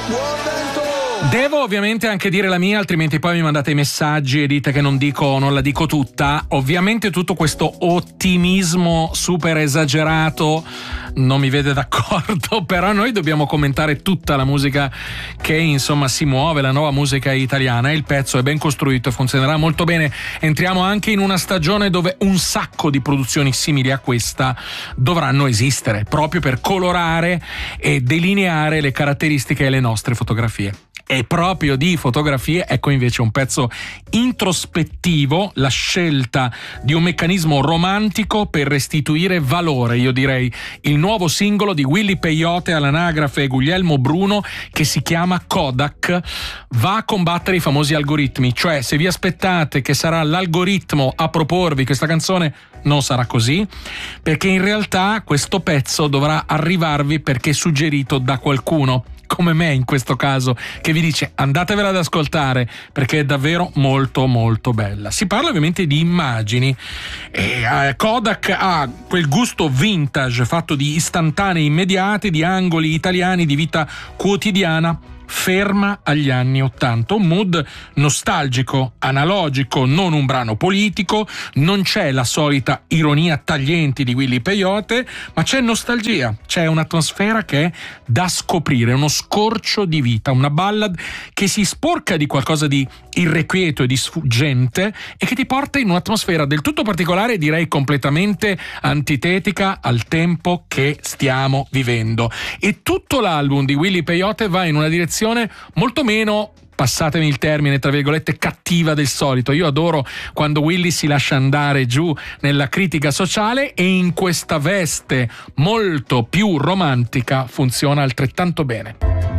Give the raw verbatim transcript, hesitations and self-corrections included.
Devo ovviamente anche dire la mia, altrimenti poi mi mandate i messaggi e dite che non dico, non la dico tutta. Ovviamente tutto questo ottimismo super esagerato non mi vede d'accordo, però noi dobbiamo commentare tutta la musica che insomma si muove, la nuova musica italiana, e il pezzo è ben costruito e funzionerà molto bene. Entriamo anche in una stagione dove un sacco di produzioni simili a questa dovranno esistere, proprio per colorare e delineare le caratteristiche delle nostre fotografie. E proprio di fotografie, ecco invece un pezzo introspettivo, la scelta di un meccanismo romantico per restituire valore, io direi, il nuovo singolo di Willy Peyote all'anagrafe Guglielmo Bruno, che si chiama Kodak, va a combattere i famosi algoritmi. Cioè, se vi aspettate che sarà l'algoritmo a proporvi questa canzone, non sarà così, perché in realtà questo pezzo dovrà arrivarvi perché è suggerito da qualcuno, come me in questo caso, che vi dice andatevela ad ascoltare perché è davvero molto molto bella. Si parla ovviamente di immagini e eh, Kodak ha quel gusto vintage fatto di istantanei immediati, di angoli italiani, di vita quotidiana ferma agli anni ottanta, un mood nostalgico, analogico, non un brano politico, non c'è la solita ironia taglienti di Willy Peyote, ma c'è nostalgia, c'è un'atmosfera che è da scoprire, uno scorcio di vita, una ballad che si sporca di qualcosa di irrequieto e di sfuggente e che ti porta in un'atmosfera del tutto particolare, direi completamente antitetica al tempo che stiamo vivendo. E tutto l'album di Willy Peyote va in una direzione molto meno, passatemi il termine, tra virgolette, cattiva del solito. Io adoro quando Willy si lascia andare giù nella critica sociale e in questa veste molto più romantica funziona altrettanto bene.